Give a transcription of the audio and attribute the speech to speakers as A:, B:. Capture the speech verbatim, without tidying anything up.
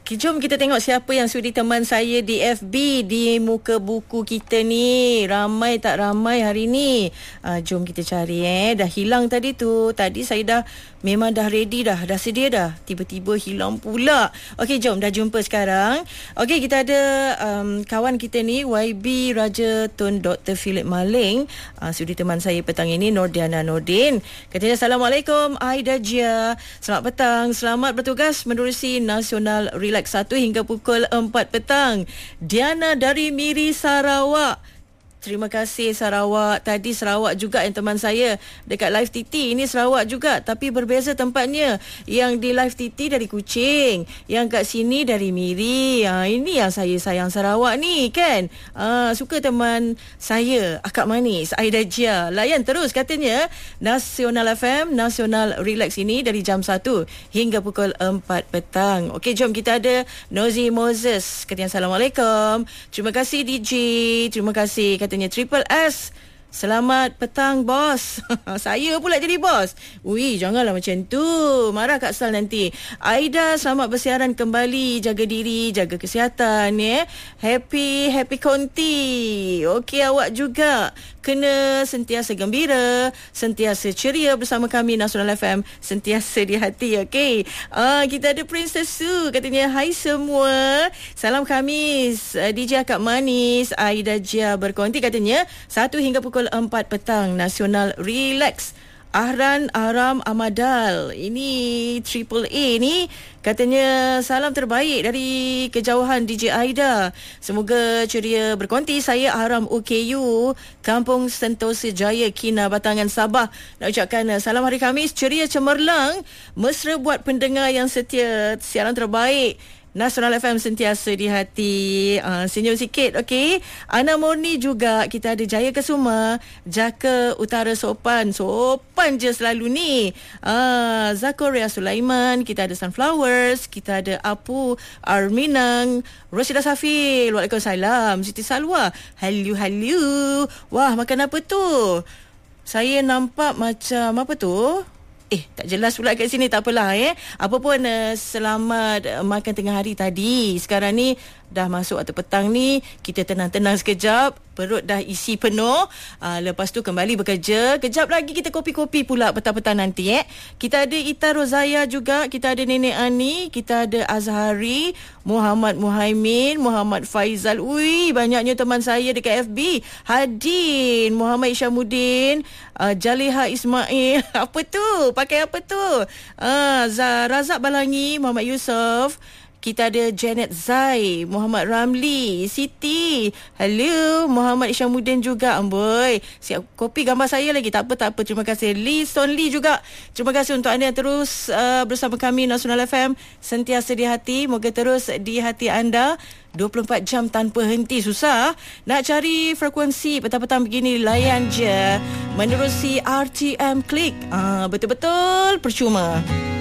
A: Jom kita tengok siapa yang sudi teman saya di F B, di muka buku kita ni. Ramai tak ramai hari ni? Uh, jom kita cari eh. Dah hilang tadi tu. Tadi saya dah memang dah ready dah. Dah sedia dah. Tiba-tiba hilang pula. Okey, jom dah jumpa sekarang. Okey, kita ada um, kawan kita ni, Y B Raja Tun Doktor Philip Maling. Uh, sudi teman saya petang ini, Nordiana Nordin. Katanya, Assalamualaikum Aida Jia. Selamat petang. Selamat bertugas menerusi Nasional Relax satu hingga pukul empat petang. Diana dari Miri, Sarawak. Terima kasih Sarawak. Tadi Sarawak juga yang teman saya dekat Live T T. Ini Sarawak juga tapi berbeza tempatnya. Yang di Live T T dari Kuching, yang kat sini dari Miri. Ha, ini yang saya sayang Sarawak ni kan. Ha, suka teman saya Akak Manis Aida Jia. Layan terus katanya Nasional F M, Nasional Relax ini dari jam satu hingga pukul empat petang. Okey, jom kita ada Nozi Moses. Katanya Assalamualaikum. Terima kasih D J. Terima kasih. Katanya Triple S. Selamat petang bos. Saya pula jadi bos. Ui, janganlah macam tu. Marah Kak Sal nanti. Aida, selamat bersiaran kembali. Jaga diri, jaga kesihatan ya. Happy happy konti. Okey, awak juga kena sentiasa gembira, sentiasa ceria bersama kami Nasional F M, sentiasa di hati. Okey. Ah, kita ada Princess Su katanya, hai semua. Salam Khamis. Uh, D J Akak Manis, Aida Jia berkonti katanya satu hingga pukul empat petang Nasional Relax. Ahran Aram Amadal, ini Triple A ni katanya salam terbaik dari kejauhan D J Aida. Semoga ceria berkonti. Saya Aram U K U, Kampung Sentosa Jaya, Kina, Batangan, Sabah. Nak ucapkan salam hari Khamis ceria cemerlang, mesra buat pendengar yang setia. Siaran terbaik Nasional F M sentiasa di hati. uh, Senyum sikit. Okey, Ana Murni juga. Kita ada Jaya Kesuma, Jaka Utara Sopan. Sopan je selalu ni. uh, Zakoria Sulaiman. Kita ada Sunflowers. Kita ada Apu Arminang, Rosida Safil. Waalaikumsalam. Siti Salwa. Hello hello. Wah, makan apa tu? Saya nampak macam apa tu? Eh, tak jelas pula kat sini. Tak apalah eh. Apa pun, uh, selamat uh, makan tengah hari tadi. Sekarang ni dah masuk waktu petang ni. Kita tenang-tenang sekejap. Perut dah isi penuh. Uh, lepas tu kembali bekerja. Kejap lagi kita kopi-kopi pula petang-petang nanti eh. Kita ada Ita Rozaya juga. Kita ada Nenek Ani. Kita ada Azhari, Muhammad Muhaimin, Muhammad Faizal. Ui, banyaknya teman saya dekat F B. Hadin, Muhammad Isyamuddin, uh, Jaliha Ismail. Apa tu? Pakai apa tu? Uh, Razak Balangi, Muhammad Yusof. Kita ada Janet Zai, Muhammad Ramli, Siti. Hello, Muhammad Isyamuddin juga. Amboi, siap kopi gambar saya lagi. Tak apa, tak apa. Terima kasih. Lee Son Lee juga. Terima kasih untuk anda yang terus uh, bersama kami Nasional F M. Sentiasa di hati. Moga terus di hati anda. dua puluh empat jam tanpa henti. Susah nak cari frekuensi petang-petang begini. Layan je menerusi R T M Klik. Ah, betul-betul percuma.